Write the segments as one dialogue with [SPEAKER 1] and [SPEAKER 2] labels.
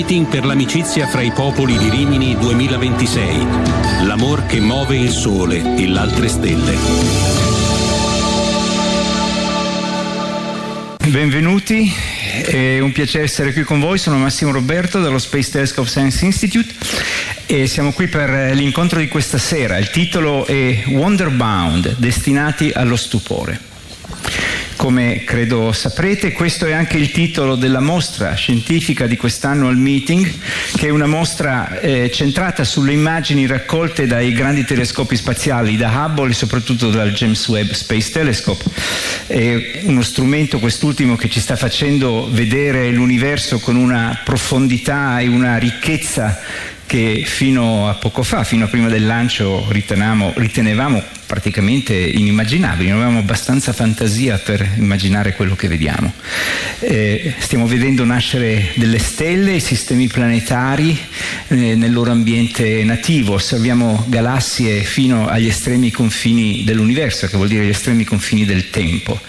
[SPEAKER 1] Meeting per l'amicizia fra i popoli di Rimini 2026. L'amor che muove il sole e l'altre stelle.
[SPEAKER 2] Benvenuti, è un piacere essere qui con voi. Sono Massimo Roberto dello Space Telescope Science Institute e siamo qui per l'incontro di questa sera. Il titolo è Wonderbound, destinati allo stupore. Come credo saprete, questo è anche il titolo della mostra scientifica di quest'anno al meeting, che è una mostra centrata sulle immagini raccolte dai grandi telescopi spaziali, da Hubble e soprattutto dal James Webb Space Telescope. È uno strumento, quest'ultimo, che ci sta facendo vedere l'universo con una profondità e una ricchezza che fino a poco fa, fino a prima del lancio, ritenevamo praticamente inimmaginabili. Non avevamo abbastanza fantasia per immaginare quello che vediamo. Stiamo vedendo nascere delle stelle, i sistemi planetari nel loro ambiente nativo. Osserviamo galassie fino agli estremi confini dell'universo, che vuol dire gli estremi confini del tempo.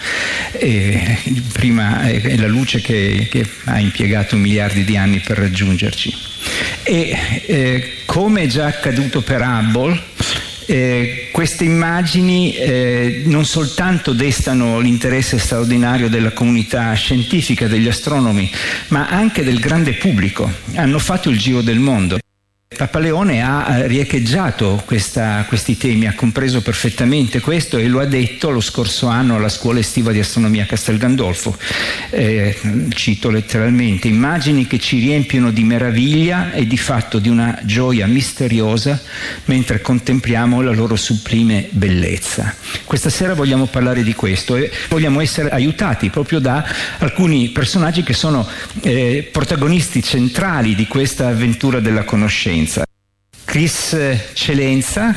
[SPEAKER 2] Prima è la luce che ha impiegato miliardi di anni per raggiungerci. Come è già accaduto per Hubble, queste immagini non soltanto destano l'interesse straordinario della comunità scientifica, degli astronomi, ma anche del grande pubblico. Hanno fatto il giro del mondo. Papa Leone ha riecheggiato questi temi, ha compreso perfettamente questo e lo ha detto lo scorso anno alla scuola estiva di astronomia a Castel Gandolfo. Cito letteralmente: immagini che ci riempiono di meraviglia e di fatto di una gioia misteriosa mentre contempliamo la loro sublime bellezza. Questa sera vogliamo parlare di questo e vogliamo essere aiutati proprio da alcuni personaggi che sono protagonisti centrali di questa avventura della conoscenza. Chris Celenza,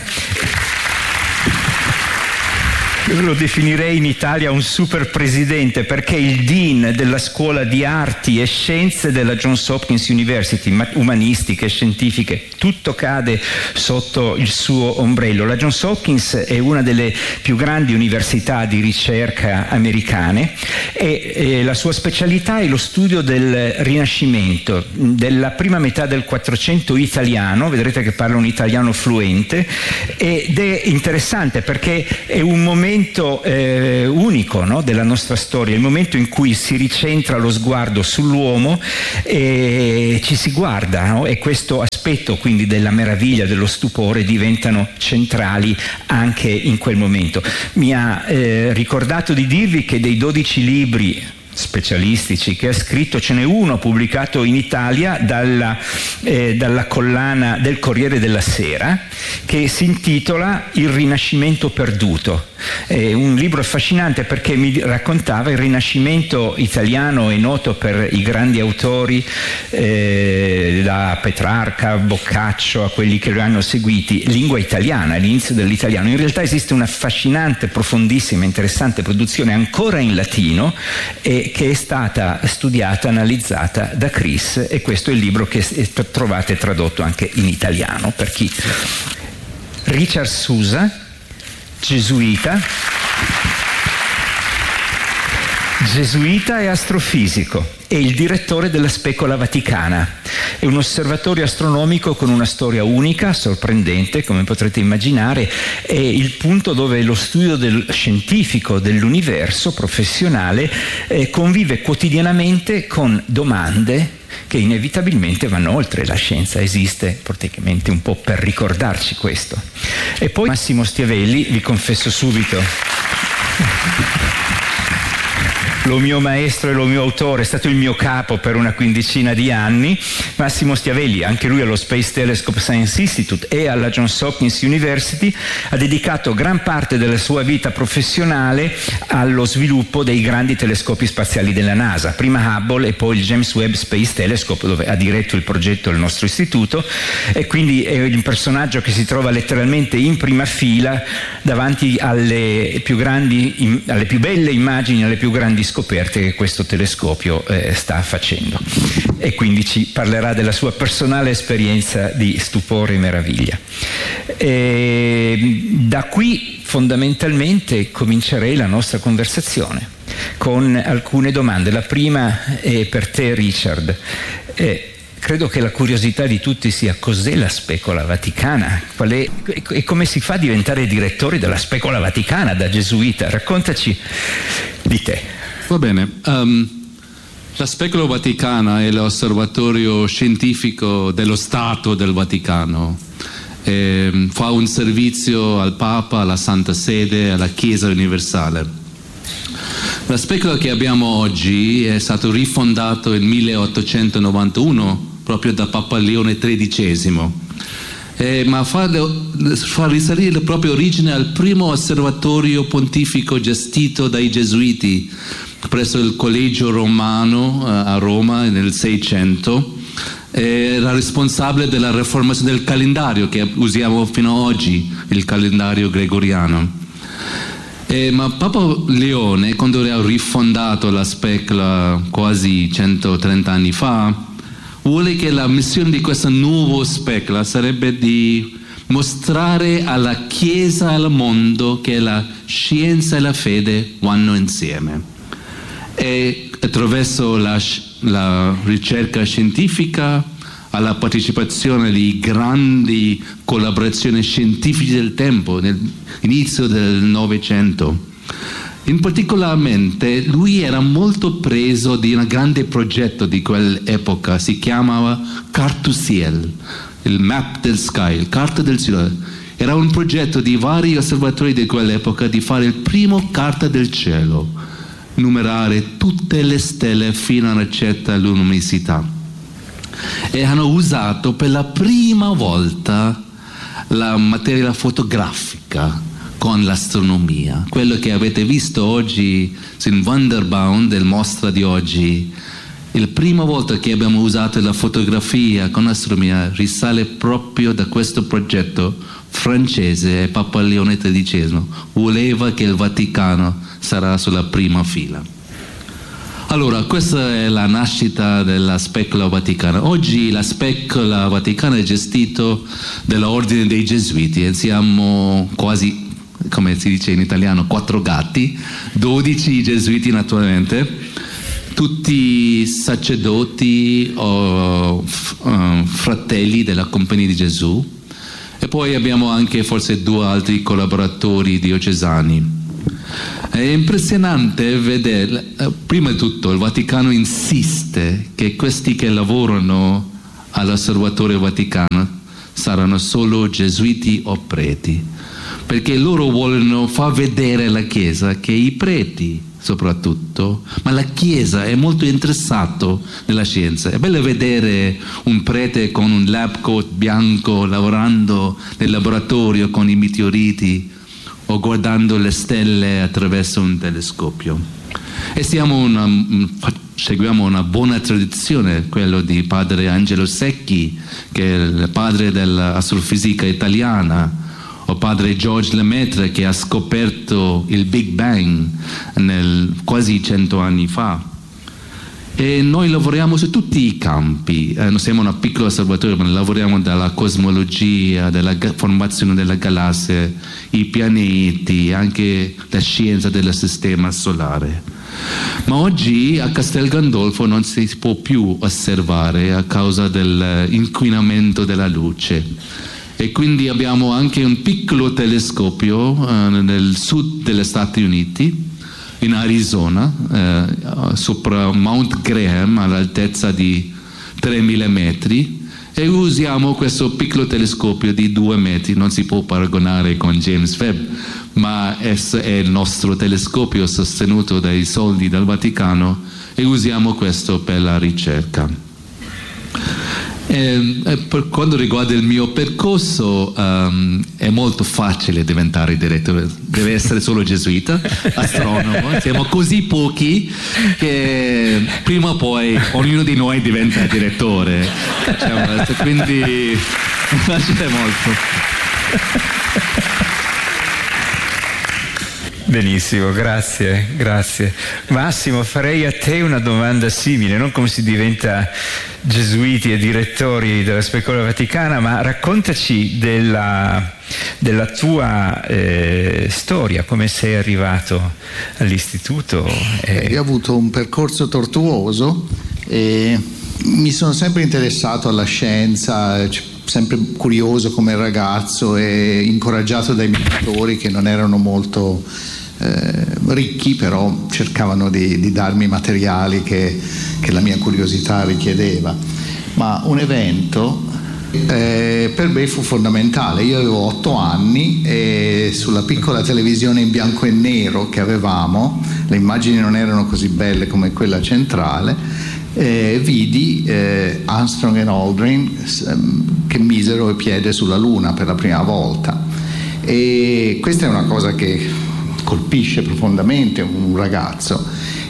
[SPEAKER 2] io lo definirei in Italia un super presidente, perché è il dean della scuola di arti e scienze della Johns Hopkins University, umanistiche, scientifiche, tutto cade sotto il suo ombrello. La Johns Hopkins è una delle più grandi università di ricerca americane e la sua specialità è lo studio del Rinascimento, della prima metà del 400 italiano. Vedrete che parla un italiano fluente ed è interessante perché è un momento unico, no, della nostra storia, il momento in cui si ricentra lo sguardo sull'uomo e ci si guarda, no? E questo aspetto quindi della meraviglia, dello stupore diventano centrali anche in quel momento. Mi ha ricordato di dirvi che dei 12 libri specialistici che ha scritto, ce n'è uno pubblicato in Italia dalla collana del Corriere della Sera, che si intitola Il Rinascimento perduto. È un libro affascinante perché mi raccontava il Rinascimento italiano, è noto per i grandi autori, da Petrarca, Boccaccio a quelli che lo hanno seguiti, lingua italiana, all'inizio dell'italiano. In realtà esiste una affascinante, profondissima, interessante produzione ancora in latino che è stata studiata, analizzata da Chris, e questo è il libro che trovate tradotto anche in italiano per chi. Richard Sousa, gesuita e astrofisico, è il direttore della Specola Vaticana. È un osservatorio astronomico con una storia unica, sorprendente, come potrete immaginare. È il punto dove lo studio scientifico dell'universo professionale convive quotidianamente con domande che inevitabilmente vanno oltre. La scienza esiste praticamente un po' per ricordarci questo. E poi Massimo Stiavelli, vi confesso subito, lo mio maestro e lo mio autore, è stato il mio capo per una quindicina di anni. Massimo Stiavelli, anche lui allo Space Telescope Science Institute e alla Johns Hopkins University, ha dedicato gran parte della sua vita professionale allo sviluppo dei grandi telescopi spaziali della NASA, prima Hubble e poi il James Webb Space Telescope, dove ha diretto il progetto del nostro istituto, e quindi è un personaggio che si trova letteralmente in prima fila davanti alle più belle immagini, alle più grandi scoperte che questo telescopio sta facendo, e quindi ci parlerà della sua personale esperienza di stupore e meraviglia. Da qui fondamentalmente comincerei la nostra conversazione con alcune domande. La prima è per te, Richard. credo che la curiosità di tutti sia: cos'è la Specola Vaticana? E come si fa a diventare direttore della Specola Vaticana da gesuita? Raccontaci di te.
[SPEAKER 3] Va bene. La Specola Vaticana è l'osservatorio scientifico dello Stato del Vaticano. Fa un servizio al Papa, alla Santa Sede, alla Chiesa universale. La Specola che abbiamo oggi è stato rifondato nel 1891 proprio da Papa Leone XIII, ma fa risalire la propria origine al primo osservatorio pontifico gestito dai gesuiti presso il Collegio Romano a Roma nel 600. Era responsabile della riformazione del calendario che usiamo fino ad oggi, il calendario gregoriano. Ma Papa Leone, quando ha rifondato la Specola quasi 130 anni fa, vuole che la missione di questa nuova Specola sarebbe di mostrare alla Chiesa e al mondo che la scienza e la fede vanno insieme. E attraverso la ricerca scientifica, alla partecipazione di grandi collaborazioni scientifiche del tempo, nell'inizio del Novecento. In particolarmente lui era molto preso di un grande progetto di quell'epoca, si chiamava Cartusiel, il Map del Sky, il Carta del Cielo. Era un progetto di vari osservatori di quell'epoca di fare il primo Carta del Cielo, numerare tutte le stelle fino a una certa luminosità. E hanno usato per la prima volta la materia fotografica con l'astronomia. Quello che avete visto oggi in Wunderbaum, del mostra di oggi, la prima volta che abbiamo usato la fotografia con l'astronomia risale proprio da questo progetto francese. Papa Leone XIII voleva che il Vaticano sarà sulla prima fila. Allora, questa è la nascita della Specola Vaticana. Oggi la Specola Vaticana è gestita dall'Ordine dei Gesuiti e siamo quasi, come si dice in italiano, 4 gatti, 12 gesuiti naturalmente, tutti sacerdoti o fratelli della Compagnia di Gesù, e poi abbiamo anche forse 2 altri collaboratori diocesani. È impressionante vedere, prima di tutto il Vaticano insiste che questi che lavorano all'Osservatorio Vaticano saranno solo gesuiti o preti, perché loro vogliono far vedere alla Chiesa che i preti soprattutto, ma la Chiesa è molto interessato nella scienza. È bello vedere un prete con un lab coat bianco lavorando nel laboratorio con i meteoriti o guardando le stelle attraverso un telescopio. E seguiamo una buona tradizione, quello di padre Angelo Secchi, che è il padre dell'astrofisica italiana, o padre Georges Lemaitre, che ha scoperto il Big Bang quasi 100 anni fa. E noi lavoriamo su tutti i campi, non siamo un piccolo osservatorio, ma lavoriamo dalla cosmologia, dalla formazione della galassia, i pianeti, anche la scienza del sistema solare. Ma oggi a Castel Gandolfo non si può più osservare a causa dell'inquinamento della luce, e quindi abbiamo anche un piccolo telescopio nel sud degli Stati Uniti, in Arizona, sopra Mount Graham, all'altezza di 3.000 metri, e usiamo questo piccolo telescopio di 2 metri. Non si può paragonare con James Webb, ma è il nostro telescopio sostenuto dai soldi del Vaticano, e usiamo questo per la ricerca. Per quanto riguarda il mio percorso, è molto facile diventare direttore, deve essere solo gesuita, astronomo. Siamo così pochi che prima o poi ognuno di noi diventa direttore, quindi è facile molto.
[SPEAKER 2] Benissimo, grazie. Massimo, farei a te una domanda simile, non come si diventa gesuiti e direttori della Specola Vaticana, ma raccontaci della tua storia, come sei arrivato all'istituto.
[SPEAKER 4] Io ho avuto un percorso tortuoso e Mi sono sempre interessato alla scienza, sempre curioso come ragazzo e incoraggiato dai miei genitori che non erano molto ricchi, però cercavano di darmi materiali che la mia curiosità richiedeva. Ma un evento per me fu fondamentale. Io avevo 8 anni e sulla piccola televisione in bianco e nero che avevamo, le immagini non erano così belle come quella centrale, vidi Armstrong e Aldrin che misero il piede sulla Luna per la prima volta, e questa è una cosa che colpisce profondamente un ragazzo,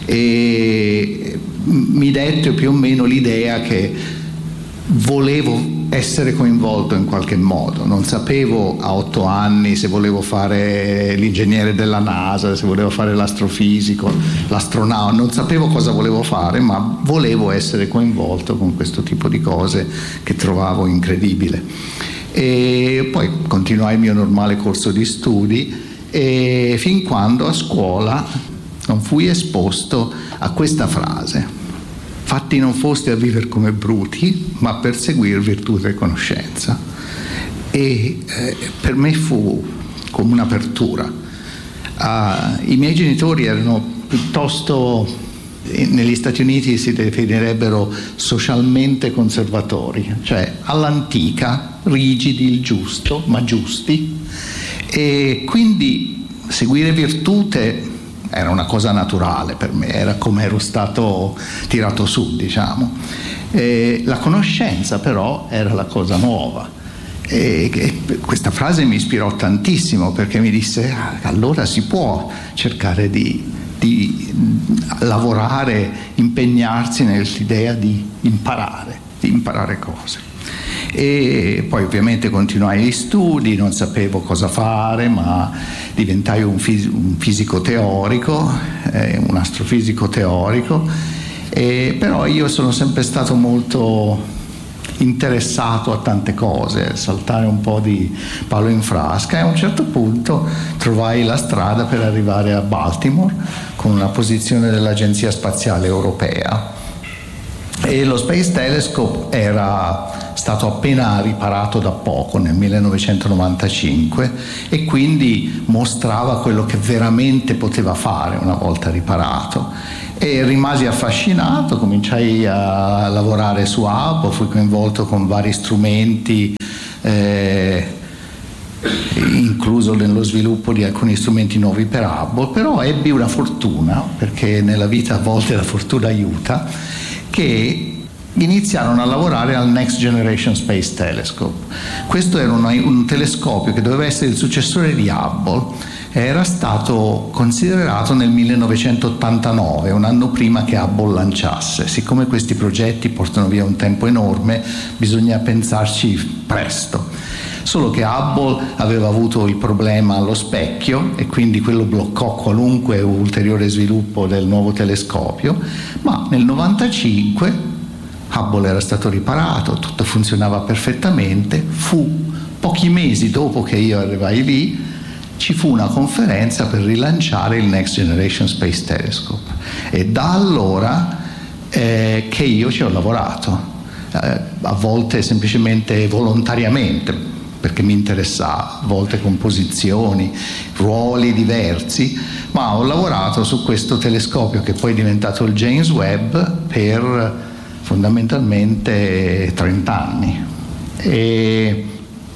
[SPEAKER 4] e mi dette più o meno l'idea che volevo essere coinvolto in qualche modo. Non sapevo a 8 anni se volevo fare l'ingegnere della NASA, se volevo fare l'astrofisico, l'astronauta, non sapevo cosa volevo fare, ma volevo essere coinvolto con questo tipo di cose che trovavo incredibile. E poi continuai il mio normale corso di studi, e fin quando a scuola non fui esposto a questa frase: fatti non foste a vivere come bruti, ma a perseguire virtù e conoscenza. E per me fu come un'apertura. I miei genitori erano piuttosto, negli Stati Uniti si definirebbero socialmente conservatori, cioè all'antica, rigidi, il giusto, ma giusti, e quindi seguire virtute era una cosa naturale per me, era come ero stato tirato su, diciamo. La conoscenza però era la cosa nuova, e questa frase mi ispirò tantissimo, perché mi disse: allora si può cercare di lavorare, impegnarsi nell'idea di imparare cose. E poi ovviamente continuai gli studi, non sapevo cosa fare, ma diventai un fisico teorico, un astrofisico teorico, però io sono sempre stato molto interessato a tante cose, saltare un po' di palo in frasca, e a un certo punto trovai la strada per arrivare a Baltimore con una posizione dell'Agenzia Spaziale Europea, e lo Space Telescope era stato appena riparato da poco, nel 1995, e quindi mostrava quello che veramente poteva fare una volta riparato, e rimasi affascinato. Cominciai a lavorare su Hubble, fui coinvolto con vari strumenti, incluso nello sviluppo di alcuni strumenti nuovi per Hubble. Però ebbi una fortuna, perché nella vita a volte la fortuna aiuta, che iniziarono a lavorare al Next Generation Space Telescope. Questo era un telescopio che doveva essere il successore di Hubble. Era stato considerato nel 1989, un anno prima che Hubble lanciasse. Siccome questi progetti portano via un tempo enorme, bisogna pensarci presto. Solo che Hubble aveva avuto il problema allo specchio, e quindi quello bloccò qualunque ulteriore sviluppo del nuovo telescopio, ma nel 1995 Hubble era stato riparato, tutto funzionava perfettamente. Fu pochi mesi dopo che io arrivai lì, ci fu una conferenza per rilanciare il Next Generation Space Telescope, e da allora che io ci ho lavorato, a volte semplicemente volontariamente, perché mi interessava, a volte con posizioni, ruoli diversi, ma ho lavorato su questo telescopio, che poi è diventato il James Webb, per fondamentalmente 30 anni. E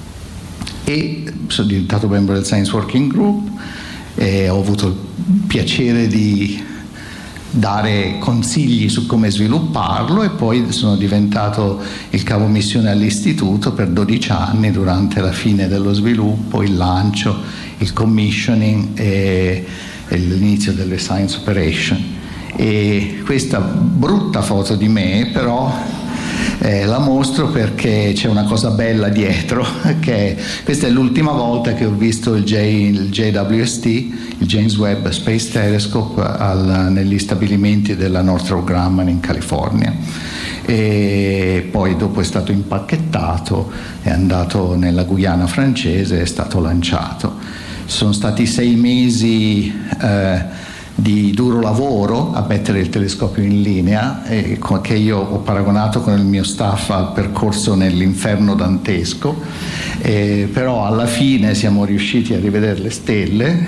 [SPEAKER 4] sono diventato membro del Science Working Group, e ho avuto il piacere di dare consigli su come svilupparlo, e poi sono diventato il capo missione all'istituto per 12 anni, durante la fine dello sviluppo, il lancio, il commissioning e l'inizio delle science operation. E questa brutta foto di me però la mostro perché c'è una cosa bella dietro, che questa è l'ultima volta che ho visto il JWST, il James Webb Space Telescope, negli stabilimenti della Northrop Grumman in California, e poi dopo è stato impacchettato, è andato nella Guyana francese, è stato lanciato. Sono stati 6 mesi di duro lavoro a mettere il telescopio in linea, che io ho paragonato con il mio staff al percorso nell'inferno dantesco, però alla fine siamo riusciti a rivedere le stelle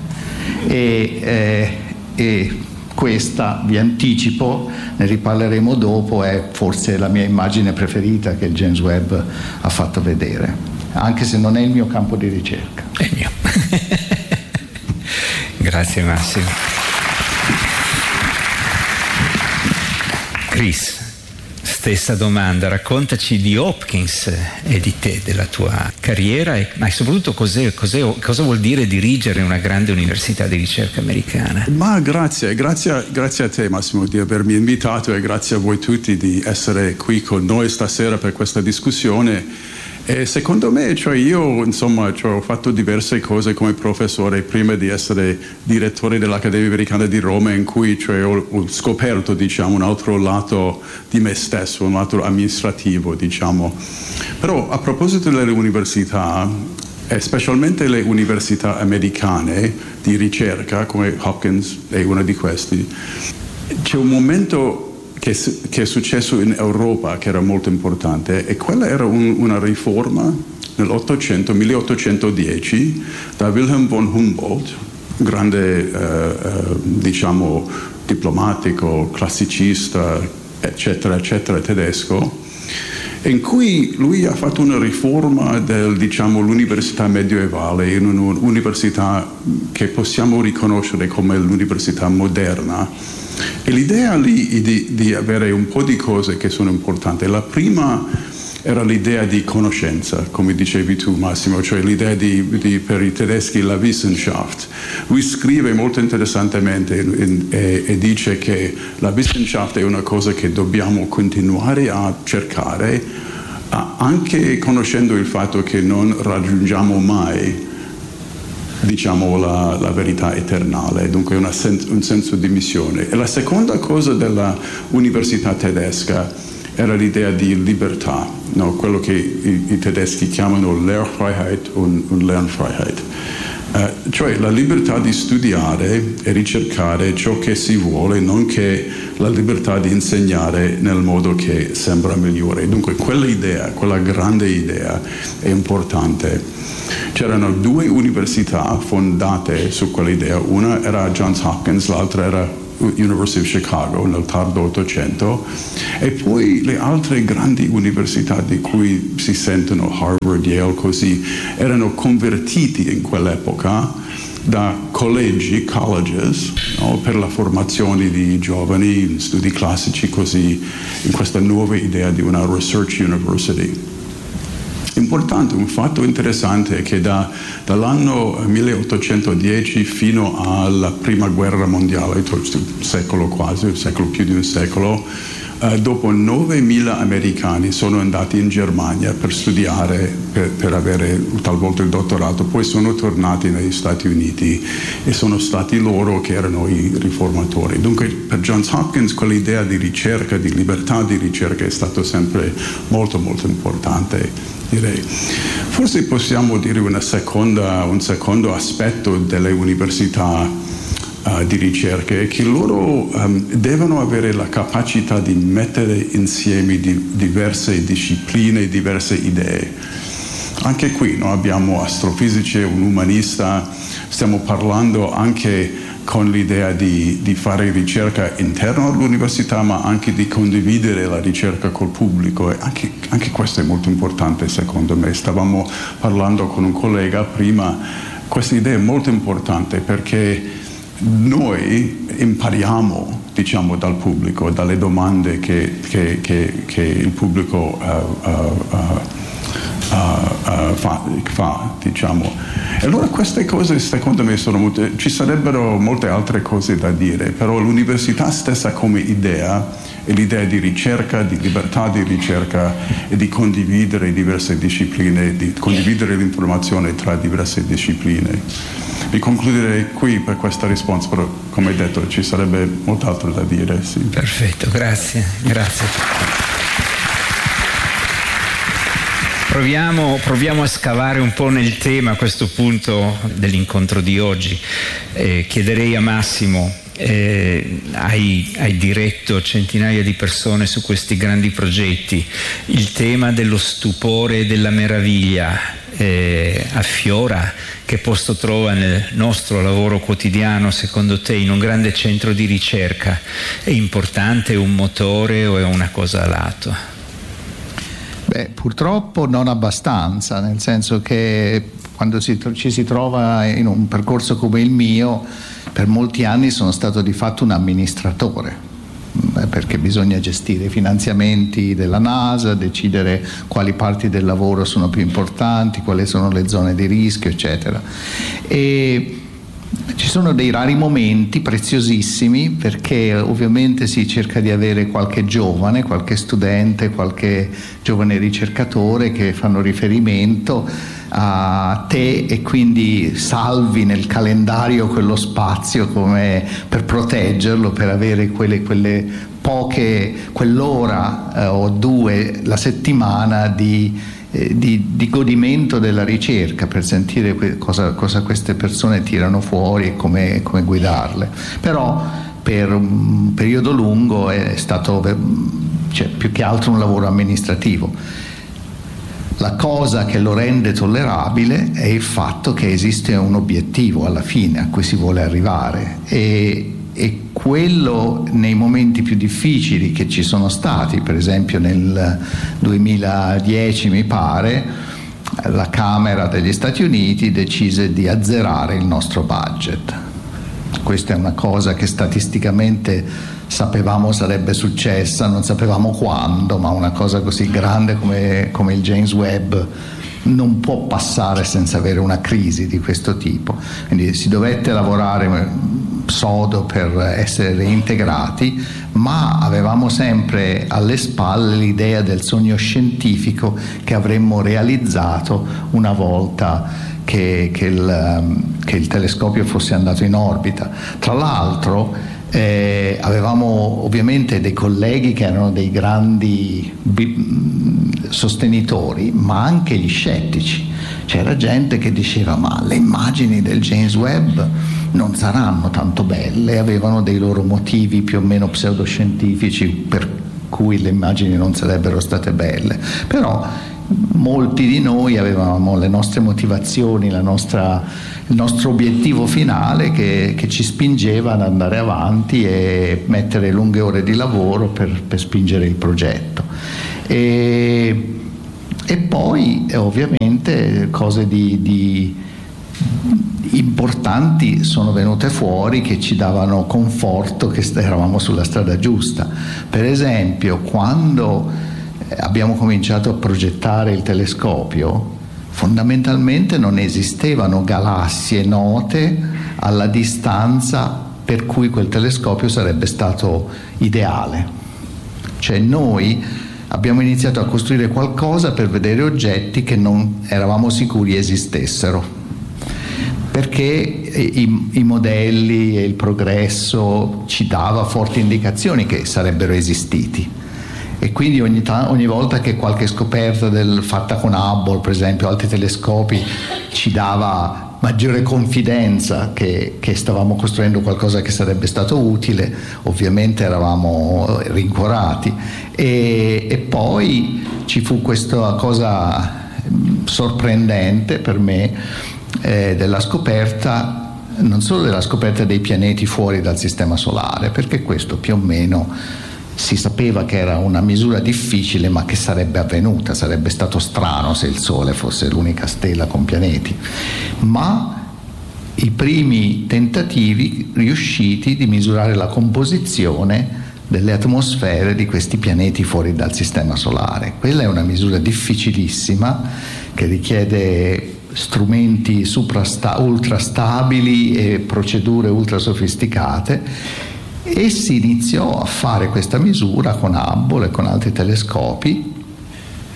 [SPEAKER 4] e questa, vi anticipo, ne riparleremo dopo, è forse la mia immagine preferita che il James Webb ha fatto vedere, anche se non è il mio campo di ricerca.
[SPEAKER 2] È il mio. Grazie Massimo. Chris, stessa domanda, raccontaci di Hopkins e di te, della tua carriera, ma soprattutto cosa vuol dire dirigere una grande università di ricerca americana?
[SPEAKER 5] Ma grazie a te Massimo di avermi invitato e grazie a voi tutti di essere qui con noi stasera per questa discussione. E secondo me, cioè io insomma ho fatto diverse cose come professore prima di essere direttore dell'Accademia Americana di Roma, in cui ho scoperto, diciamo, un altro lato di me stesso, un lato amministrativo, diciamo. Però a proposito delle università, e specialmente le università americane di ricerca, come Hopkins è una di questi, c'è un momento che è successo in Europa che era molto importante, e quella era una riforma nel 1810 da Wilhelm von Humboldt, grande diciamo diplomatico, classicista, eccetera eccetera, tedesco, in cui lui ha fatto una riforma l'università medievale in un'università che possiamo riconoscere come l'università moderna. E l'idea lì di avere un po' di cose che sono importanti. La prima era l'idea di conoscenza, come dicevi tu Massimo, cioè l'idea per i tedeschi la Wissenschaft. Lui scrive molto interessantemente e dice che la Wissenschaft è una cosa che dobbiamo continuare a cercare, anche conoscendo il fatto che non raggiungiamo mai, diciamo, la verità eternale, dunque un senso di missione. E la seconda cosa della università tedesca era l'idea di libertà, no? Quello che i tedeschi chiamano Lehrfreiheit und Lernfreiheit, cioè la libertà di studiare e ricercare ciò che si vuole, nonché la libertà di insegnare nel modo che sembra migliore. Dunque quella idea, quella grande idea è importante. C'erano due università fondate su quell'idea, una era Johns Hopkins, l'altra era University of Chicago nel tardo Ottocento, e poi le altre grandi università di cui si sentono, Harvard, Yale, così, erano convertiti in quell'epoca da colleges, no, per la formazione di giovani in studi classici, così, in questa nuova idea di una research university. Importante, un fatto interessante è che dall'anno 1810 fino alla prima guerra mondiale, un secolo quasi, un secolo più di un secolo, dopo 9.000 americani sono andati in Germania per studiare, per avere talvolta il dottorato, poi sono tornati negli Stati Uniti e sono stati loro che erano i riformatori. Dunque per Johns Hopkins quell'idea di ricerca, di libertà di ricerca è stato sempre molto molto importante. Direi. Forse possiamo dire un secondo aspetto delle università di ricerca è che loro devono avere la capacità di mettere insieme diverse discipline, diverse idee. Anche qui noi abbiamo astrofisici, un umanista, stiamo parlando anche con l'idea di fare ricerca interna all'università, ma anche di condividere la ricerca col pubblico, e anche questo è molto importante secondo me. Stavamo parlando con un collega prima, questa idea è molto importante perché noi impariamo, diciamo, dal pubblico, dalle domande che il pubblico fa, diciamo. E allora queste cose secondo me sono ci sarebbero molte altre cose da dire, però l'università stessa come idea è l'idea di ricerca, di libertà di ricerca e di condividere diverse discipline, di condividere l'informazione tra diverse discipline. Vi concluderei qui per questa risposta, però come detto ci sarebbe molt'altro da dire. Sì.
[SPEAKER 2] Perfetto, grazie. Proviamo a scavare un po' nel tema a questo punto dell'incontro di oggi. Chiederei a Massimo hai diretto centinaia di persone su questi grandi progetti. Il tema dello stupore e della meraviglia affiora. Che posto trova nel nostro lavoro quotidiano, secondo te, in un grande centro di ricerca? È importante, è un motore o è una cosa a lato?
[SPEAKER 4] Beh, purtroppo non abbastanza, nel senso che quando ci si trova in un percorso come il mio, per molti anni sono stato di fatto un amministratore, perché bisogna gestire i finanziamenti della NASA, decidere quali parti del lavoro sono più importanti, quali sono le zone di rischio, eccetera. E ci sono dei rari momenti preziosissimi, perché ovviamente si cerca di avere qualche giovane, qualche studente, qualche giovane ricercatore che fanno riferimento a te e quindi salvi nel calendario quello spazio come per proteggerlo, per avere quelle poche, quell'ora o due la settimana di godimento della ricerca, per sentire cosa queste persone tirano fuori e come guidarle. Però per un periodo lungo è stato più che altro un lavoro amministrativo. La cosa che lo rende tollerabile è il fatto che esiste un obiettivo alla fine a cui si vuole arrivare, e quello nei momenti più difficili che ci sono stati, per esempio nel 2010 mi pare, la Camera degli Stati Uniti decise di azzerare il nostro budget. Questa è una cosa che statisticamente sapevamo sarebbe successa, non sapevamo quando, ma una cosa così grande come il James Webb non può passare senza avere una crisi di questo tipo. Quindi si dovette lavorare sodo per essere reintegrati, ma avevamo sempre alle spalle l'idea del sogno scientifico che avremmo realizzato una volta che il telescopio fosse andato in orbita. Tra l'altro avevamo ovviamente dei colleghi che erano dei grandi sostenitori, ma anche gli scettici. C'era gente che diceva: ma le immagini del James Webb non saranno tanto belle, avevano dei loro motivi più o meno pseudoscientifici per cui le immagini non sarebbero state belle. Però molti di noi avevamo le nostre motivazioni, il nostro obiettivo finale che ci spingeva ad andare avanti e mettere lunghe ore di lavoro per spingere il progetto. E poi ovviamente cose importanti sono venute fuori che ci davano conforto che eravamo sulla strada giusta. Per esempio, quando abbiamo cominciato a progettare il telescopio, fondamentalmente non esistevano galassie note alla distanza per cui quel telescopio sarebbe stato ideale. Cioè noi abbiamo iniziato a costruire qualcosa per vedere oggetti che non eravamo sicuri esistessero, perché i modelli e il progresso ci dava forti indicazioni che sarebbero esistiti. E quindi ogni volta che qualche scoperta fatta con Hubble, per esempio, altri telescopi, ci dava maggiore confidenza che stavamo costruendo qualcosa che sarebbe stato utile, ovviamente eravamo rincuorati. E poi ci fu questa cosa sorprendente per me della scoperta, non solo della scoperta dei pianeti fuori dal sistema solare, perché questo più o meno si sapeva che era una misura difficile, ma che sarebbe avvenuta. Sarebbe stato strano se il Sole fosse l'unica stella con pianeti, ma i primi tentativi riusciti di misurare la composizione delle atmosfere di questi pianeti fuori dal sistema solare. Quella è una misura difficilissima che richiede strumenti ultra stabili e procedure ultra sofisticate. E si iniziò a fare questa misura con Hubble e con altri telescopi,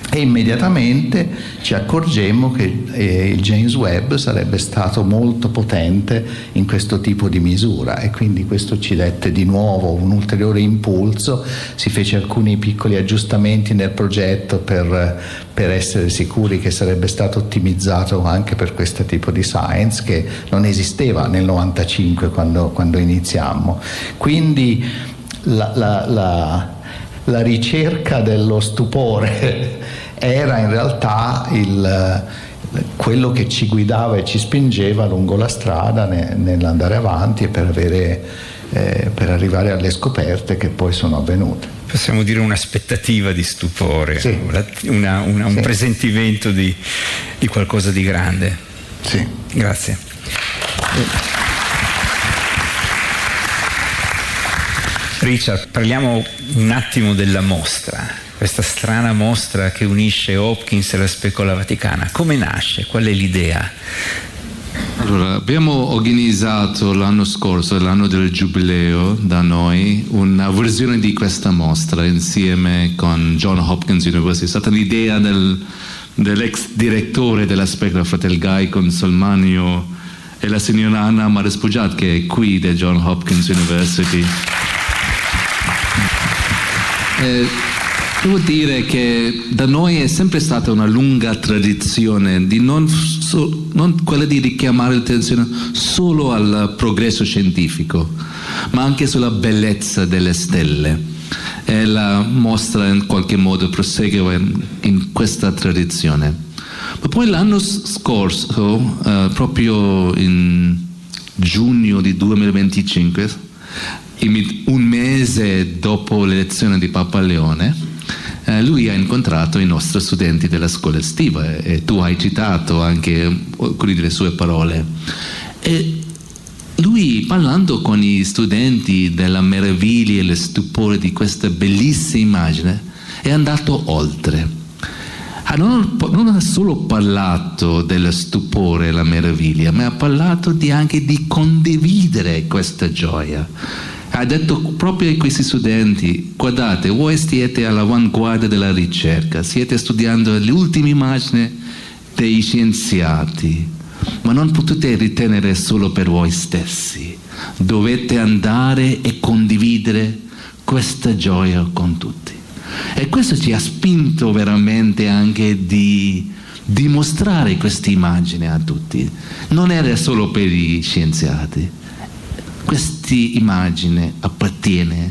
[SPEAKER 4] E immediatamente ci accorgemmo che il James Webb sarebbe stato molto potente in questo tipo di misura, e quindi questo ci dette di nuovo un ulteriore impulso. Si fece alcuni piccoli aggiustamenti nel progetto per essere sicuri che sarebbe stato ottimizzato anche per questo tipo di science, che non esisteva nel 95 quando iniziammo. Quindi la ricerca dello stupore era in realtà quello che ci guidava e ci spingeva lungo la strada nell'andare avanti e per arrivare alle scoperte che poi sono avvenute.
[SPEAKER 2] Possiamo dire un'aspettativa di stupore,
[SPEAKER 4] sì.
[SPEAKER 2] Un
[SPEAKER 4] sì.
[SPEAKER 2] presentimento di qualcosa di grande.
[SPEAKER 4] Sì.
[SPEAKER 2] Grazie. Richard, parliamo un attimo della mostra, questa strana mostra che unisce Hopkins e la specola vaticana. Come nasce? Qual è l'idea?
[SPEAKER 3] Allora, abbiamo organizzato l'anno scorso, l'anno del giubileo, da noi, una versione di questa mostra insieme con Johns Hopkins University. È stata l'idea dell'ex direttore della specola, fratello Guy Consolmanio, e la signora Anna Mares-Pugiat, che è qui del Johns Hopkins University. Devo dire che da noi è sempre stata una lunga tradizione di non quella di richiamare l'attenzione solo al progresso scientifico, ma anche sulla bellezza delle stelle. E la mostra in qualche modo prosegue in questa tradizione. Ma poi l'anno scorso, proprio in giugno di 2025, un mese dopo l'elezione di Papa Leone, lui ha incontrato i nostri studenti della scuola estiva, e tu hai citato anche alcune delle sue parole. E lui, parlando con gli studenti della meraviglia e lo stupore di questa bellissima immagine, è andato oltre. Non ha solo parlato dello stupore e la meraviglia, ma ha parlato anche di condividere questa gioia. Ha detto proprio a questi studenti: guardate, voi siete all'avanguardia della ricerca, siete studiando le ultime immagini dei scienziati, ma non potete ritenere solo per voi stessi, dovete andare e condividere questa gioia con tutti. E questo ci ha spinto veramente anche di dimostrare questa immagine a tutti. Non era solo per gli scienziati. Questa immagine appartengono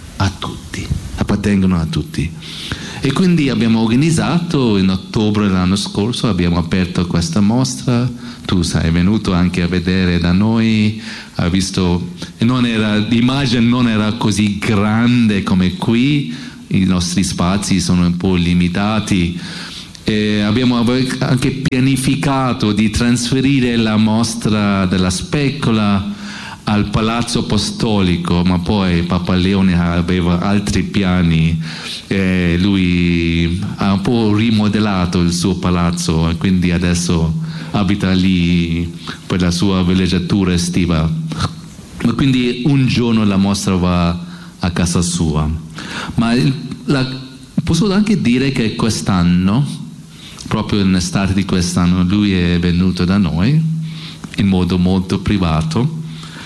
[SPEAKER 3] a tutti. E quindi abbiamo organizzato in ottobre dell'anno scorso, abbiamo aperto questa mostra. Tu sei venuto anche a vedere da noi, hai visto, l'immagine non era così grande come qui, i nostri spazi sono un po' limitati. E abbiamo anche pianificato di trasferire la mostra della specola al Palazzo Apostolico, ma poi Papa Leone aveva altri piani e lui ha un po' rimodellato il suo palazzo, e quindi adesso abita lì per la sua villeggiatura estiva. Ma quindi un giorno la mostra va a casa sua. Ma posso anche dire che quest'anno, proprio in estate di quest'anno, lui è venuto da noi in modo molto privato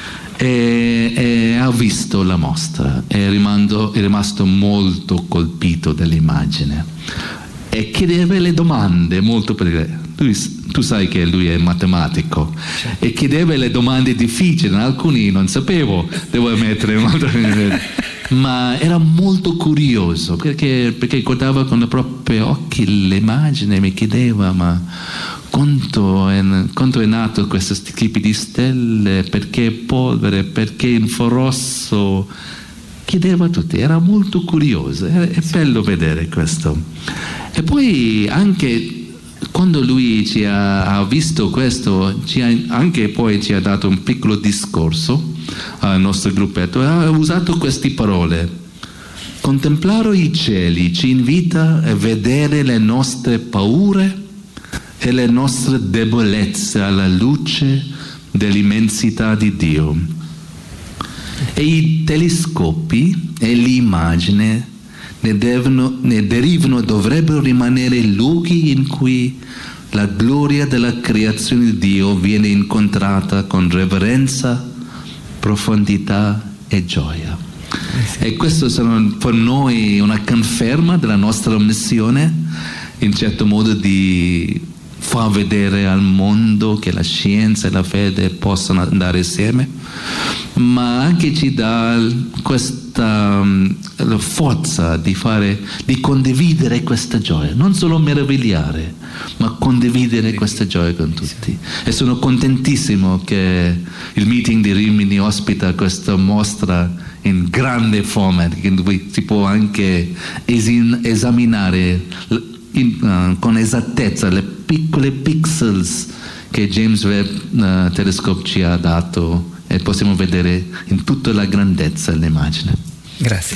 [SPEAKER 3] e ha visto la mostra, è rimasto molto colpito dall'immagine e chiedeva le domande molto, perché tu sai che lui è matematico, e chiedeva le domande difficili, alcuni non sapevo, devo ammettere, ma era molto curioso perché guardava con i propri occhi l'immagine e mi chiedeva: ma quanto è nato questo tipo di stelle, perché polvere, perché infrarosso? Chiedeva a tutti, era molto curioso, è bello vedere questo. E poi anche quando lui ci ha visto questo, ci ha dato un piccolo discorso al nostro gruppetto, ha usato queste parole: contemplare i cieli ci invita a vedere le nostre paure e le nostre debolezze alla luce dell'immensità di Dio. E i telescopi e l'immagine ne derivano, dovrebbero rimanere luoghi in cui la gloria della creazione di Dio viene incontrata con reverenza, profondità e gioia. E questo sono per noi una conferma della nostra missione, in certo modo di far vedere al mondo che la scienza e la fede possono andare insieme, ma anche ci dà questa forza di condividere questa gioia, non solo meravigliare, ma condividere questa gioia con tutti. E sono contentissimo che il meeting di Rimini ospita questa mostra in grande format, che si può anche esaminare con esattezza le piccole pixels che James Webb Telescope ci ha dato, e possiamo vedere in tutta la grandezza l'immagine.
[SPEAKER 2] Grazie.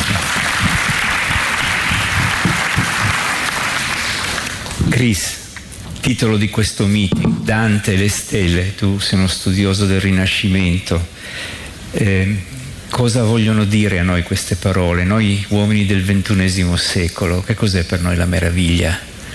[SPEAKER 2] Chris, titolo di questo meeting: Dante e le stelle. Tu sei uno studioso del Rinascimento. Cosa vogliono dire a noi queste parole, noi uomini del XXI secolo? Che cos'è per noi la meraviglia?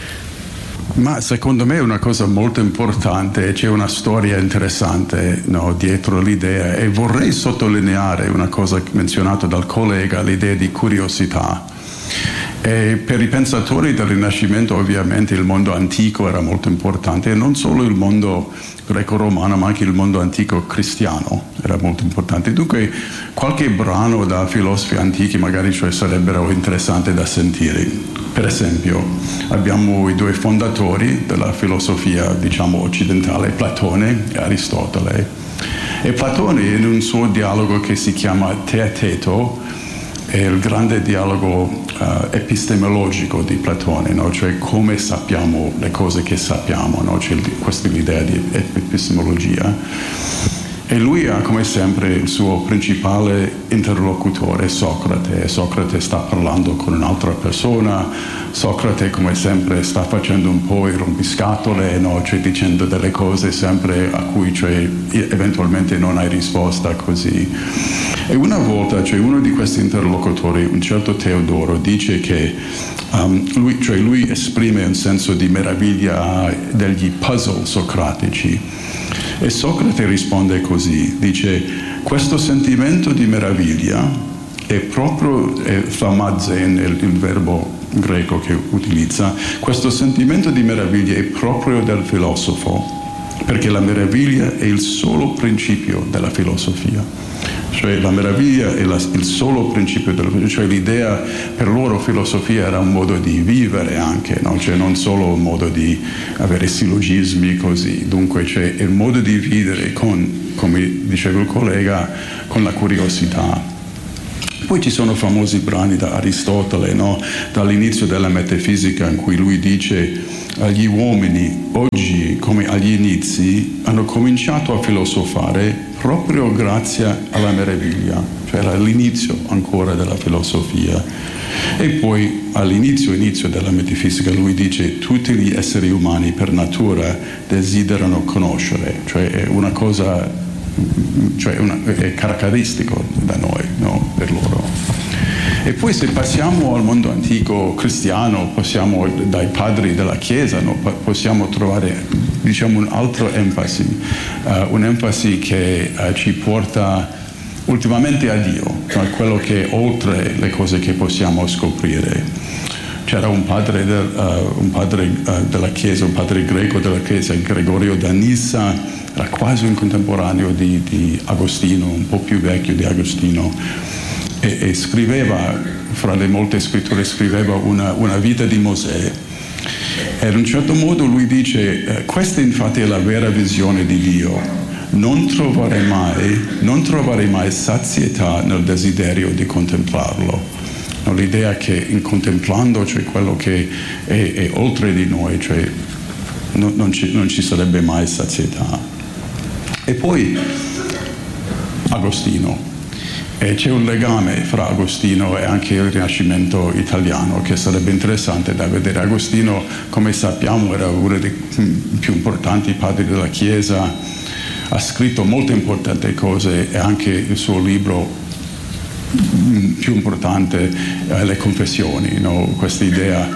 [SPEAKER 5] Ma secondo me è una cosa molto importante, c'è una storia interessante, no, dietro l'idea, e vorrei sottolineare una cosa menzionata dal collega, l'idea di curiosità. E per i pensatori del Rinascimento ovviamente il mondo antico era molto importante, e non solo il mondo greco-romano ma anche il mondo antico cristiano era molto importante. Dunque qualche brano da filosofi antichi magari sarebbero interessanti da sentire. Per esempio abbiamo i due fondatori della filosofia diciamo occidentale, Platone e Aristotele. E Platone in un suo dialogo che si chiama Teeteto, è il grande dialogo epistemologico di Platone, no? Cioè come sappiamo le cose che sappiamo, no? C'è questa idea di epistemologia. E lui ha come sempre il suo principale interlocutore, Socrate. Socrate sta parlando con un'altra persona, Socrate come sempre sta facendo un po' il rompiscatole, no? Cioè dicendo delle cose sempre a cui eventualmente non hai risposta così. E una volta uno di questi interlocutori, un certo Teodoro, dice che lui esprime un senso di meraviglia degli puzzle socratici. E Socrate risponde così, dice: questo sentimento di meraviglia è proprio, thamazen è il verbo greco che utilizza, questo sentimento di meraviglia è proprio del filosofo, perché la meraviglia è il solo principio della filosofia. Cioè la meraviglia è il solo principio della filosofia, cioè l'idea per loro filosofia era un modo di vivere anche, no? Cioè non solo un modo di avere sillogismi così, dunque c'è il modo di vivere con, come diceva il collega, con la curiosità. Poi ci sono famosi brani da Aristotele, no? Dall'inizio della metafisica, in cui lui dice: gli uomini oggi come agli inizi hanno cominciato a filosofare proprio grazie alla meraviglia, cioè era l'inizio ancora della filosofia. E poi all'inizio della metafisica lui dice: tutti gli esseri umani per natura desiderano conoscere, cioè è una cosa, è caratteristico da noi, no? Per loro. E poi se passiamo al mondo antico cristiano, passiamo dai padri della Chiesa, no? Possiamo trovare diciamo un'altra enfasi, un'enfasi che ci porta ultimamente a Dio, cioè quello che è oltre le cose che possiamo scoprire. C'era un padre della Chiesa, un padre greco della Chiesa, Gregorio da Nissa, era quasi un contemporaneo di Agostino, un po' più vecchio di Agostino. E scriveva, fra le molte scritture, scriveva una vita di Mosè. E in un certo modo lui dice: questa infatti è la vera visione di Dio, non trovare mai sazietà nel desiderio di contemplarlo. No, l'idea che in contemplando c'è quello che è oltre di noi, cioè non ci sarebbe mai sazietà. E poi Agostino. E c'è un legame fra Agostino e anche il Rinascimento italiano che sarebbe interessante da vedere. Agostino, come sappiamo, era uno dei più importanti padri della Chiesa, ha scritto molte importanti cose, e anche il suo libro più importante le confessioni, no? Questa idea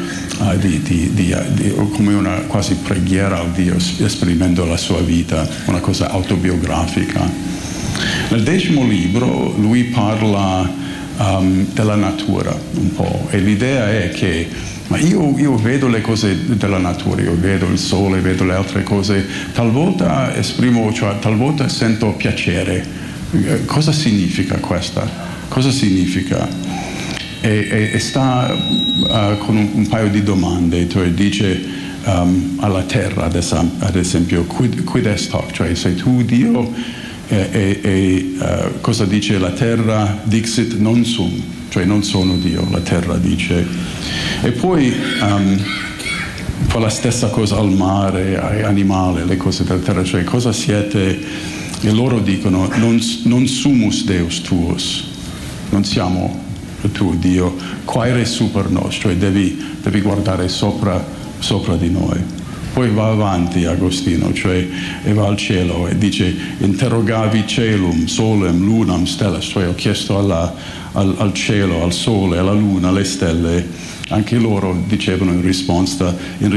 [SPEAKER 5] come una quasi preghiera al Dio, esprimendo la sua vita, una cosa autobiografica. Nel 10° libro lui parla della natura un po', e l'idea è che io vedo le cose della natura, io vedo il sole, vedo le altre cose, talvolta talvolta sento piacere. Cosa significa questa? Cosa significa? E sta con un paio di domande, cioè dice alla terra, ad esempio, quid est hoc, cioè sei tu Dio, cosa dice la terra? Dixit non sum, cioè non sono Dio, la terra dice. E poi fa la stessa cosa al mare, agli animali, le cose della terra, cioè cosa siete? E loro dicono non sumus Deus tuus, non siamo tu Dio, quaere super nos, cioè devi guardare sopra di noi. Poi va avanti Agostino, cioè e va al cielo e dice interrogavi celum, solem, lunam, stellas, cioè ho chiesto al cielo, al sole, alla luna, alle stelle, anche loro dicevano in risposta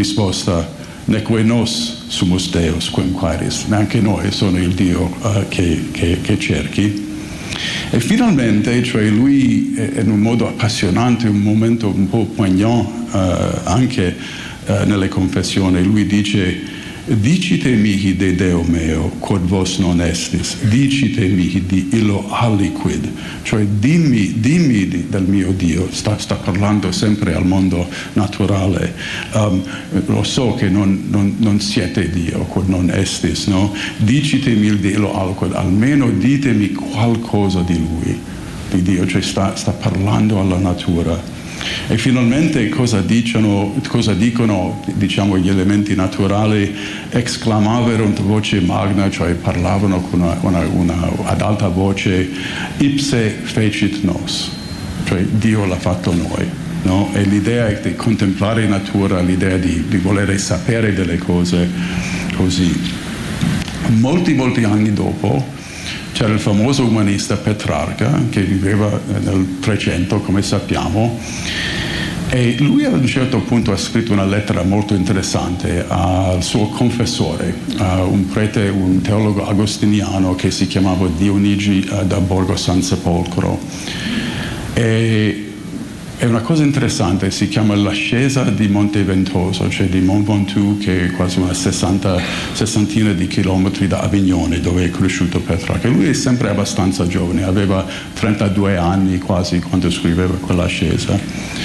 [SPEAKER 5] neque nos sumus Deus quem quaeris, anche noi sono il Dio che cerchi. E finalmente, cioè lui in un modo appassionante, un momento un po' poignant anche nelle confessioni, lui dice dicite mihi de Deo meo quod vos non estis, dicite mihi di illo aliquid, cioè dimmi del mio Dio. Sta parlando sempre al mondo naturale. Lo so che non siete Dio quod non estis, no? Dicitemi di illo aliquid, almeno ditemi qualcosa di lui, di Dio, cioè sta parlando alla natura. E finalmente cosa dicono diciamo gli elementi naturali? Exclamaverunt voce magna, cioè parlavano con una ad alta voce, ipse fecit nos, cioè Dio l'ha fatto noi, no? E l'idea è di contemplare natura, l'idea di volere sapere delle cose così. Molti anni dopo c'era il famoso umanista Petrarca, che viveva nel 300, come sappiamo, e lui ad un certo punto ha scritto una lettera molto interessante al suo confessore, un prete, un teologo agostiniano che si chiamava Dionigi da Borgo San Sepolcro. E è una cosa interessante, si chiama l'ascesa di Monte Ventoso, cioè di Mont Ventoux, che è quasi una sessantina di chilometri da Avignone, dove è cresciuto Petrarca. Lui è sempre abbastanza giovane, aveva 32 anni quasi quando scriveva quell'ascesa.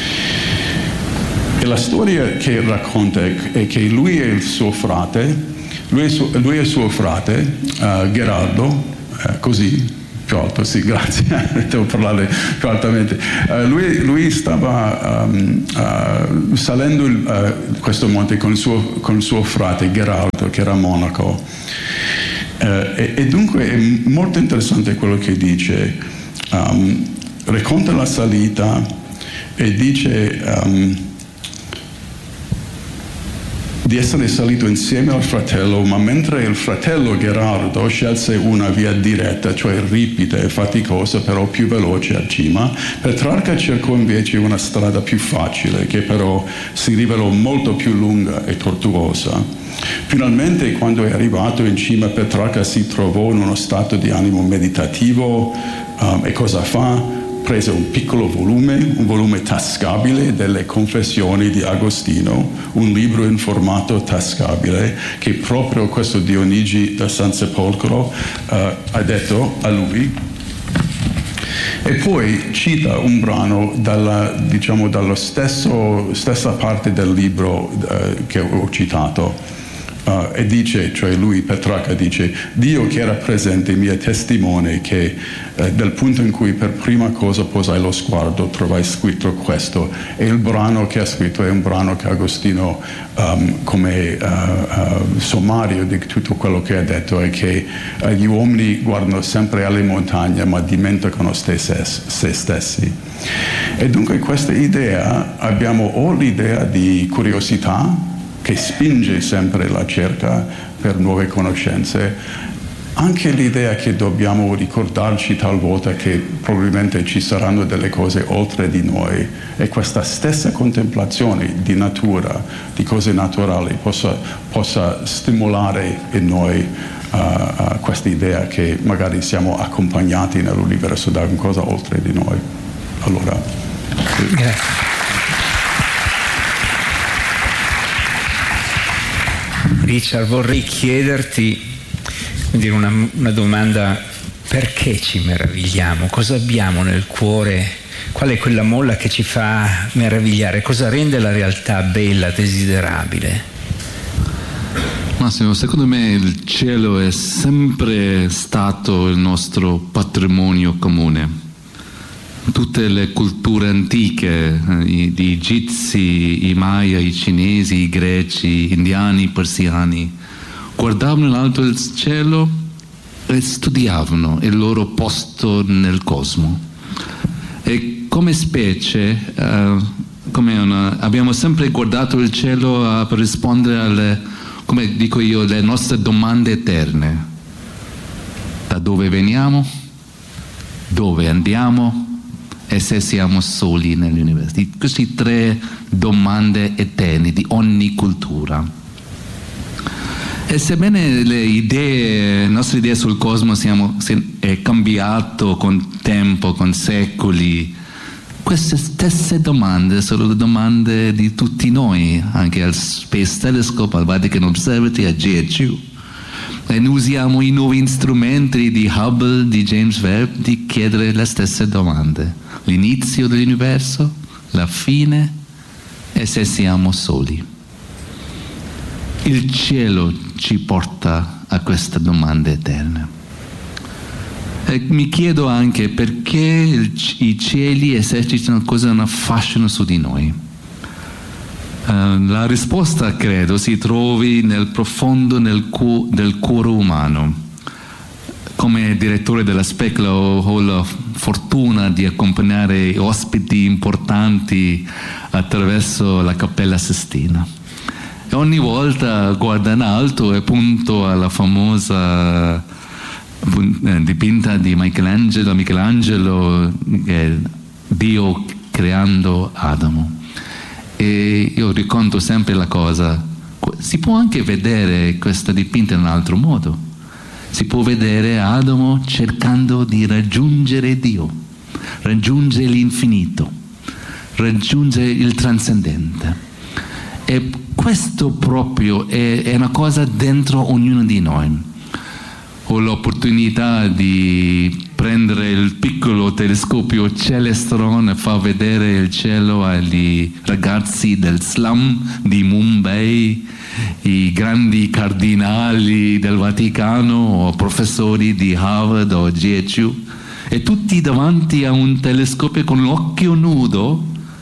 [SPEAKER 5] E la storia che racconta è che lui e il suo frate, lui e il suo frate, Gherardo, così, più alto, sì, grazie, devo parlare più altamente. Lui stava salendo questo monte con il suo frate Gherardo, che era monaco. E dunque è molto interessante quello che dice. Racconta la salita e dice di essere salito insieme al fratello, ma mentre il fratello Gherardo scelse una via diretta, cioè ripida e faticosa, però più veloce a cima, Petrarca cercò invece una strada più facile, che però si rivelò molto più lunga e tortuosa. Finalmente, quando è arrivato in cima, Petrarca si trovò in uno stato di animo meditativo, e cosa fa? Prese un piccolo volume, un volume tascabile delle Confessioni di Agostino, un libro in formato tascabile che proprio questo Dionigi da San Sepolcro ha detto a lui. E poi cita un brano dalla stessa parte del libro che ho citato. E dice, cioè lui, Petrarca, dice: Dio che era presente mi è testimone che del punto in cui per prima cosa posai lo sguardo trovai scritto questo. E il brano che ha scritto è un brano che Agostino, come sommario di tutto quello che ha detto, è che gli uomini guardano sempre alle montagne ma dimenticano se stessi. E dunque questa idea, abbiamo o l'idea di curiosità che spinge sempre la ricerca per nuove conoscenze, anche l'idea che dobbiamo ricordarci talvolta che probabilmente ci saranno delle cose oltre di noi, e questa stessa contemplazione di natura, di cose naturali, possa stimolare in noi questa idea che magari siamo accompagnati nell'universo da qualcosa oltre di noi. Allora,
[SPEAKER 2] grazie. Richard, vorrei chiederti una domanda: perché ci meravigliamo? Cosa abbiamo nel cuore? Qual è quella molla che ci fa meravigliare? Cosa rende la realtà bella, desiderabile?
[SPEAKER 3] Massimo, secondo me il cielo è sempre stato il nostro patrimonio comune. Tutte le culture antiche, gli egizi, i Maya, i cinesi, i greci, gli indiani, i persiani, guardavano in alto il cielo e studiavano il loro posto nel cosmo. E come specie, abbiamo sempre guardato il cielo per rispondere alle, come dico io, le nostre domande eterne. Da dove veniamo? Dove andiamo? E se siamo soli nell'universo? Queste 3 domande eterne di ogni cultura. E sebbene le nostre idee sul cosmo è cambiato con tempo, con secoli, queste stesse domande sono le domande di tutti noi, anche al Space Telescope, al Vatican Observatory, a GHU. E noi usiamo i nuovi strumenti di Hubble, di James Webb, di chiedere le stesse domande. L'inizio dell'universo, la fine, e se siamo soli. Il cielo ci porta a queste domande eterne. E mi chiedo anche perché i cieli esercitano cosa un affascino su di noi. La risposta, credo, si trovi nel profondo del cuore umano. Come direttore della SPECLA ho la fortuna di accompagnare ospiti importanti attraverso la Cappella Sistina. E ogni volta guardo in alto e punto alla famosa dipinta di Michelangelo, Dio creando Adamo. E io racconto sempre la cosa: si può anche vedere questa dipinta in un altro modo. Si può vedere Adamo cercando di raggiungere Dio, raggiungere l'infinito, raggiungere il trascendente. E questo proprio è una cosa dentro ognuno di noi. Ho l'opportunità di prendere il piccolo telescopio Celestron e far vedere il cielo agli ragazzi del slum di Mumbai, i grandi cardinali del Vaticano o professori di Harvard o GHU, e tutti davanti a un telescopio con l'occhio nudo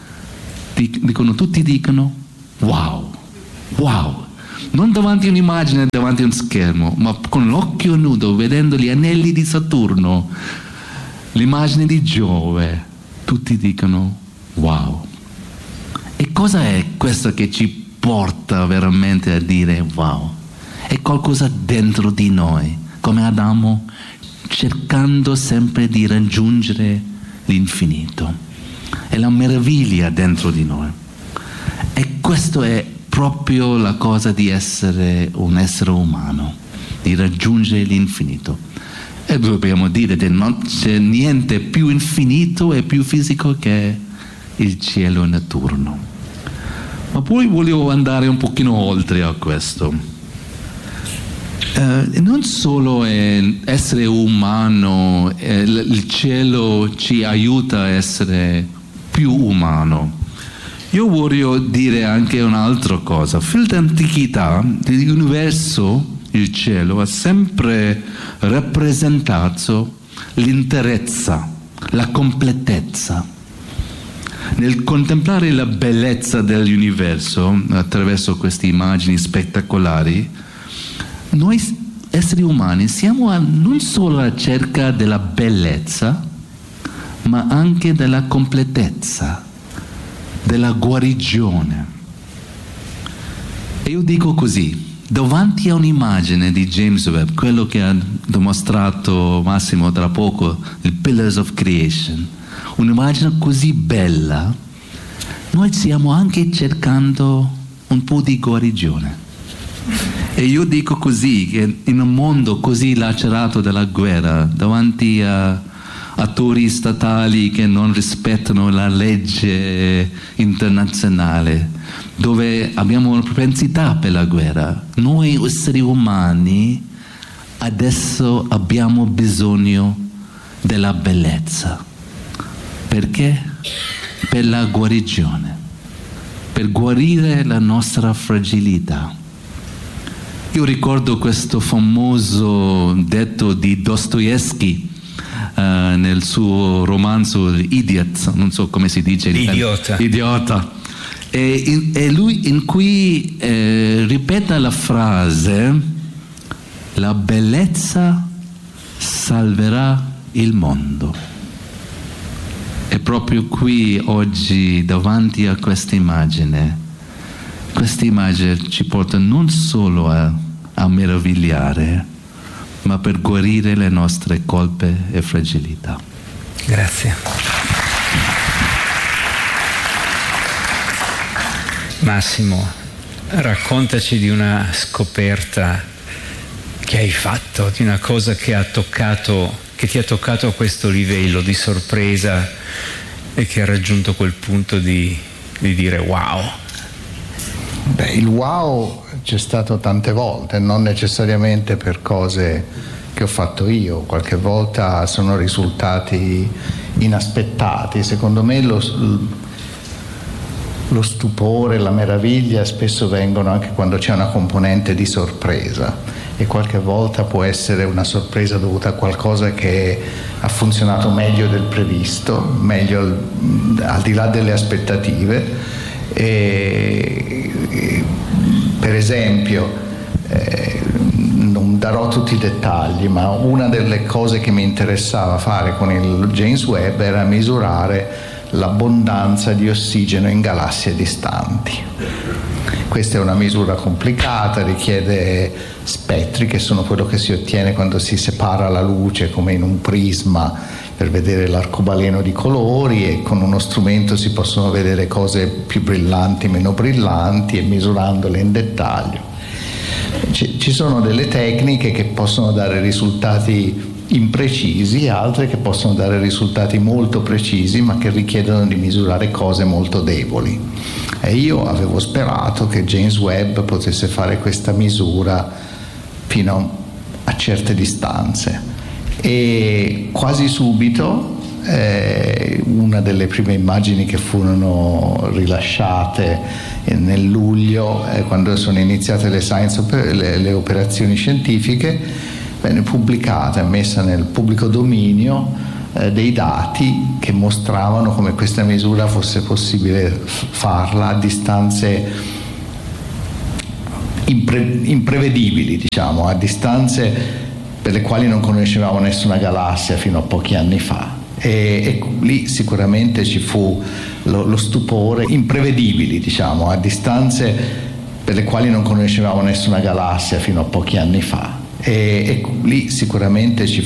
[SPEAKER 3] tutti dicono wow, wow. Non davanti a un'immagine, davanti a un schermo, ma con l'occhio nudo, vedendo gli anelli di Saturno, l'immagine di Giove, tutti dicono wow. E cosa è questo che ci porta veramente a dire wow? È qualcosa dentro di noi, come Adamo, cercando sempre di raggiungere l'infinito. È la meraviglia dentro di noi. E questo è proprio la cosa di essere un essere umano, di raggiungere l'infinito. E dobbiamo dire che non c'è niente più infinito e più fisico che il cielo notturno. Ma poi volevo andare un pochino oltre a questo. Non solo essere umano, il cielo ci aiuta a essere più umano. Io voglio dire anche un'altra cosa. Fin dall'antichità l'universo, il cielo, ha sempre rappresentato l'interezza, la completezza. Nel contemplare la bellezza dell'universo attraverso queste immagini spettacolari, noi esseri umani siamo non solo alla ricerca della bellezza, ma anche della completezza, della guarigione. E io dico così: davanti a un'immagine di James Webb, quello che ha dimostrato Massimo tra poco, il Pillars of Creation, un'immagine così bella, noi stiamo anche cercando un po' di guarigione. E io dico così, che in un mondo così lacerato dalla guerra, davanti a attori statali che non rispettano la legge internazionale, dove abbiamo una propensità per la guerra, noi esseri umani adesso abbiamo bisogno della bellezza. Perché? Per la guarigione, per guarire la nostra fragilità. Io ricordo questo famoso detto di Dostoevsky nel suo romanzo Idiot, non so come si dice. Idiota. E lui in cui ripete la frase: la bellezza salverà il mondo. E proprio qui oggi, davanti a questa immagine ci porta non solo a meravigliare, ma per guarire le nostre colpe e fragilità.
[SPEAKER 2] Grazie. Massimo, raccontaci di una scoperta che hai fatto, di una cosa che ti ha toccato a questo livello di sorpresa e che ha raggiunto quel punto di dire wow.
[SPEAKER 4] Beh, il wow c'è stato tante volte, non necessariamente per cose che ho fatto io, qualche volta sono risultati inaspettati. Secondo me lo stupore, la meraviglia spesso vengono anche quando c'è una componente di sorpresa, e qualche volta può essere una sorpresa dovuta a qualcosa che ha funzionato meglio del previsto, meglio al di là delle aspettative. Per esempio, non darò tutti i dettagli, ma una delle cose che mi interessava fare con il James Webb era misurare l'abbondanza di ossigeno in galassie distanti. Questa è una misura complicata, richiede spettri, che sono quello che si ottiene quando si separa la luce come in un prisma per vedere l'arcobaleno di colori, e con uno strumento si possono vedere cose più brillanti, meno brillanti, e misurandole in dettaglio. Ci sono delle tecniche che possono dare risultati imprecisi, altre che possono dare risultati molto precisi, ma che richiedono di misurare cose molto deboli. E io avevo sperato che James Webb potesse fare questa misura fino a certe distanze. E quasi subito una delle prime immagini che furono rilasciate nel luglio, quando sono iniziate le operazioni scientifiche, venne pubblicata e messa nel pubblico dominio dei dati che mostravano come questa misura fosse possibile farla a distanze imprevedibili, diciamo, a distanze per le quali non conoscevamo nessuna galassia fino a pochi anni fa. E lì sicuramente ci fu lo stupore, imprevedibili, diciamo, a distanze per le quali non conoscevamo nessuna galassia fino a pochi anni fa. E lì sicuramente ci